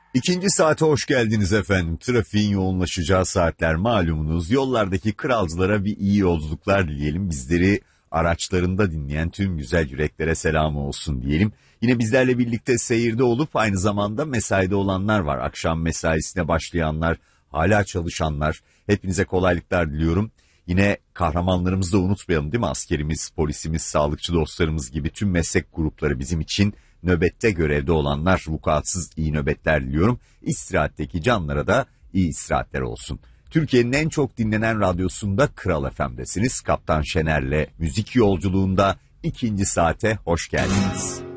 İkinci saate hoş geldiniz efendim. Trafiğin yoğunlaşacağı saatler malumunuz. Yollardaki kralcılara bir iyi yolculuklar dileyelim. Bizleri araçlarında dinleyen tüm güzel yüreklere selamı olsun diyelim. Yine bizlerle birlikte seyirde olup aynı zamanda mesaide olanlar var. Akşam mesaisine başlayanlar, hala çalışanlar. Hepinize kolaylıklar diliyorum. Yine kahramanlarımızı da unutmayalım değil mi? Askerimiz, polisimiz, sağlıkçı dostlarımız gibi tüm meslek grupları bizim için nöbette görevde olanlar, vukuatsız iyi nöbetler diliyorum. İstirahatteki canlara da iyi istirahatler olsun. Türkiye'nin en çok dinlenen radyosunda Kral FM'desiniz. Kaptan Şener'le müzik yolculuğunda ikinci saate hoş geldiniz.